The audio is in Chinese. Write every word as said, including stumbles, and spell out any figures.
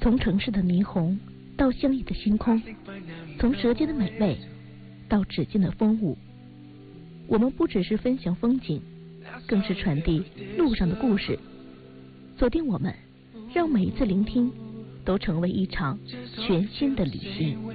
从城市的霓虹到相依的星空，从舌尖的美味到指尖的风舞，我们不只是分享风景，更是传递路上的故事。锁定我们，让每一次聆听都成为一场全新的旅行。